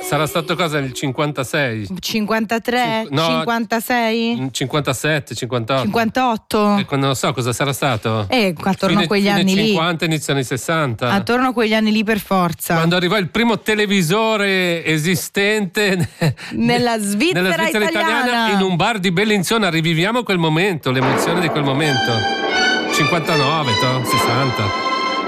Sarà stato cosa nel 56? 53? 56? 57, 58. 58? Non lo so cosa sarà stato. Attorno a quegli anni 50, inizio anni 60. Attorno a quegli anni lì per forza. Quando arrivò il primo televisore esistente nella Svizzera italiana, in un bar di Bellinzona. Riviviamo quel momento, l'emozione di quel momento. 59, 60.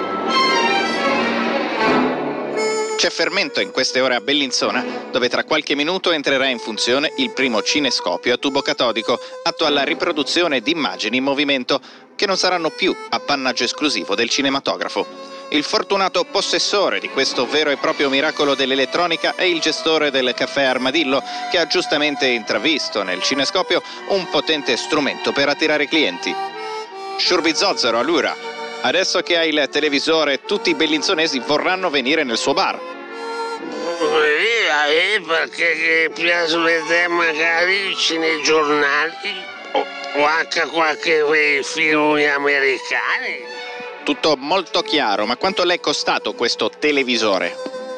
C'è fermento in queste ore a Bellinzona, dove tra qualche minuto entrerà in funzione il primo cinescopio a tubo catodico, atto alla riproduzione di immagini in movimento, che non saranno più appannaggio esclusivo del cinematografo. Il fortunato possessore di questo vero e proprio miracolo dell'elettronica è il gestore del caffè Armadillo, che ha giustamente intravisto nel cinescopio un potente strumento per attirare clienti. Shurbizozzero, allora, adesso che hai il televisore, tutti i bellinzonesi vorranno venire nel suo bar. Perché piace vedere magari i cinegiornali o anche qualche film americani. Tutto molto chiaro, ma quanto le è costato questo televisore?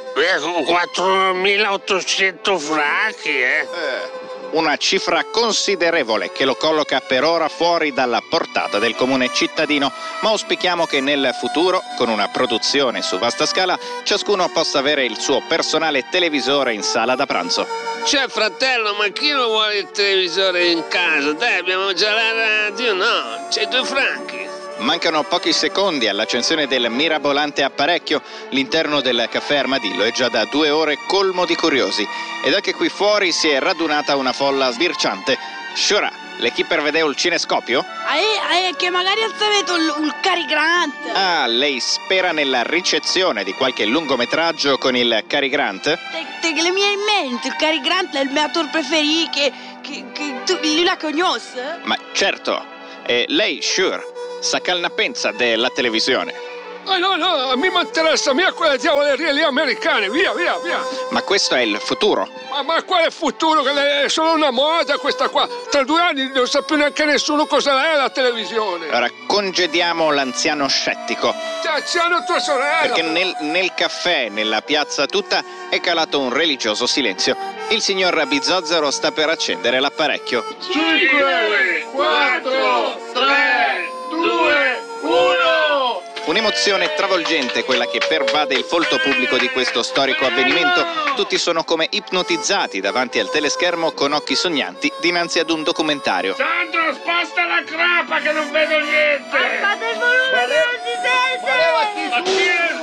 4.800 franchi, Una cifra considerevole che lo colloca per ora fuori dalla portata del comune cittadino, ma auspichiamo che nel futuro, con una produzione su vasta scala, ciascuno possa avere il suo personale televisore in sala da pranzo. Cioè, fratello, ma chi non vuole il televisore in casa? Dai, abbiamo già la radio, no? C'è 2 franchi. Mancano pochi secondi all'accensione del mirabolante apparecchio. L'interno del caffè Armadillo è già da 2 ore colmo di curiosi ed anche qui fuori si è radunata una folla sbirciante. Shura, l'equipe per vedere il cinescopio? Che magari avete un Cary Grant. Ah, lei spera nella ricezione di qualche lungometraggio con il Cary Grant? Le mie in mente, il Cary Grant è il mio attore preferito che tu la conosci? Ma certo, e lei, Shur, sa che ne pensa della televisione? No, mi interessa mia quelle diavolerie lì americane, via. Ma questo è il futuro. Ma quale futuro? Che è solo una moda questa qua. Tra 2 anni non sa più neanche nessuno cosa è la televisione. Allora, congediamo l'anziano scettico. Anziano tua sorella! Perché nel caffè, nella piazza tutta, è calato un religioso silenzio. Il signor Bizozzaro sta per accendere l'apparecchio. 5, 4, 3, 2, 1! Un'emozione travolgente quella che pervade il folto pubblico di questo storico avvenimento. Tutti sono come ipnotizzati davanti al teleschermo con occhi sognanti dinanzi ad un documentario. Sandro, sposta la crapa che non vedo niente! Alzate il volume che non si sente!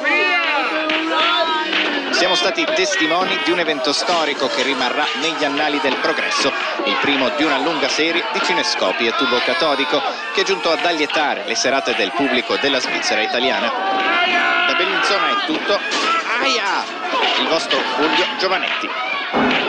Siamo stati testimoni di un evento storico che rimarrà negli annali del progresso, il primo di una lunga serie di cinescopi a tubo catodico che è giunto ad allietare le serate del pubblico della Svizzera italiana. Da Bellinzona è tutto. Il vostro Fulvio Giovanetti.